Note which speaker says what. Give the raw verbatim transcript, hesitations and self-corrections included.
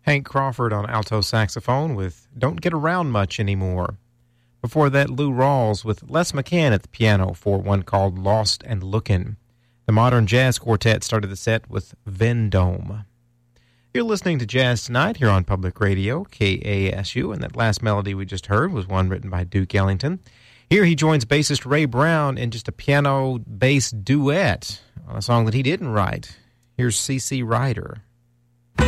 Speaker 1: Hank Crawford on alto saxophone with Don't Get Around Much Anymore. Before that, Lou Rawls with Les McCann at the piano for one called Lost and Lookin'. The Modern Jazz Quartet started the set with Vendome. You're listening to Jazz Tonight here on Public Radio, K A S U, and that last melody we just heard was one written by Duke Ellington. Here he joins bassist Ray Brown in just a piano-bass duet on a song that he didn't write. Here's C C Ryder.